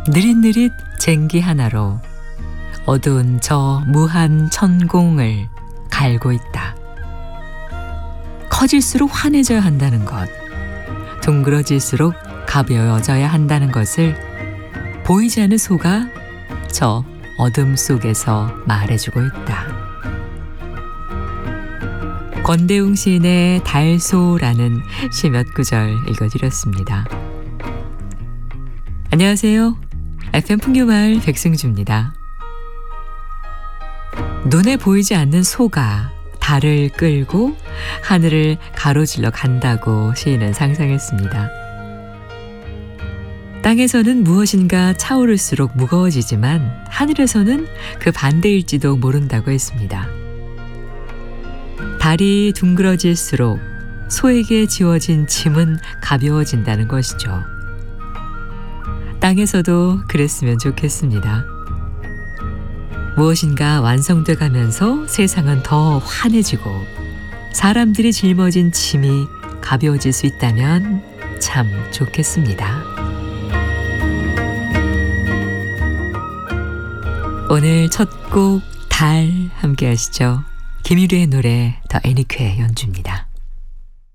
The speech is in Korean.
느릿느릿 쟁기 하나로 어두운 저 무한 천공을 갈고 있다. 커질수록 환해져야 한다는 것, 둥그러질수록 가벼워져야 한다는 것을 보이지 않는 소가 저 어둠 속에서 말해주고 있다. 권대웅 시인의 달소라는 시 몇 구절 읽어드렸습니다. 안녕하세요. FM 풍류마을 백승주입니다. 눈에 보이지 않는 소가 달을 끌고 하늘을 가로질러 간다고 시인은 상상했습니다. 땅에서는 무엇인가 차오를수록 무거워지지만 하늘에서는 그 반대일지도 모른다고 했습니다. 달이 둥그러질수록 소에게 지워진 짐은 가벼워진다는 것이죠. 땅에서도 그랬으면 좋겠습니다. 무엇인가 완성돼 가면서 세상은 더 환해지고 사람들이 짊어진 짐이 가벼워질 수 있다면 참 좋겠습니다. 오늘 첫 곡 달 함께 하시죠. 김유리의 노래 더 애니큐의 연주입니다.